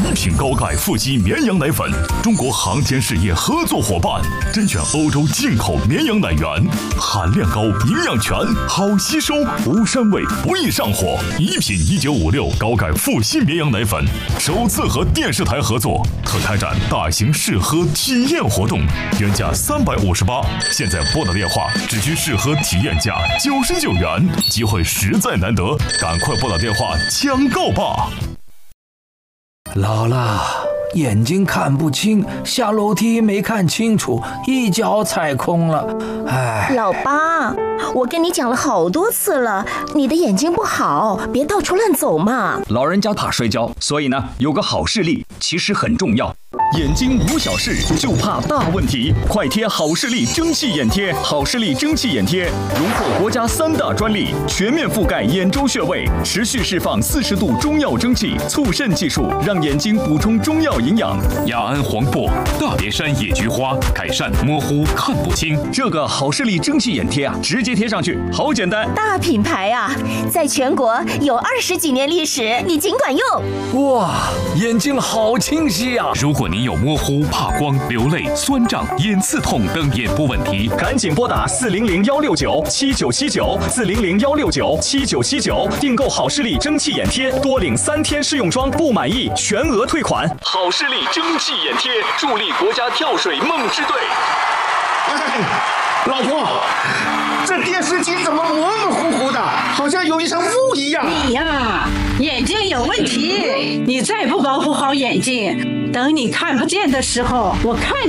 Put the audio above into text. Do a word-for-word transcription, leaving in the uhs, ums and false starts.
一品高钙富硒绵羊奶粉，中国航天事业合作伙伴，甄选欧洲进口绵羊奶源，含量高，营养全，好吸收，无膻味，不易上火。一品一九五六高钙富硒绵羊奶粉首次和电视台合作，特开展大型试喝体验活动，原价三百五十八，现在拨打电话只需试喝体验价九十九元，机会实在难得，赶快拨打电话抢购吧！ 姥姥，眼睛看不清，下楼梯没看清楚，一脚踩空了。哎， 老八，我跟你讲了好多次了，你的眼睛不好，别到处乱走嘛。 老人家怕摔跤，所以呢，有个好视力其实很重要。眼睛无小事，就怕大问题。快贴好视力蒸汽眼贴，好视力蒸汽眼贴荣获国家三大专利，全面覆盖眼周穴位，持续释放四十度中药蒸汽，促渗技术让眼睛补充中药营养。 雅安黄柏、大别山野菊花，改善模糊看不清。 这个好视力蒸汽眼贴啊，直接贴上去，好简单。 大品牌啊，在全国有二十几年历史，你尽管用。 哇，眼睛好清晰啊！ 如果您有模糊、怕光、流泪、酸胀、眼刺痛等眼部问题， 赶紧拨打四零零幺六九七九七九四零零幺六九七九七九订购好视力蒸汽眼贴，多领三天试用装，不满意全额退款。好视力蒸汽眼贴助力国家跳水梦之队。 哎，老婆，这电视机怎么模模糊糊的，好像有一层雾一样？ 你呀，眼睛有问题，你再不保护好眼睛，等你看不见的时候，我看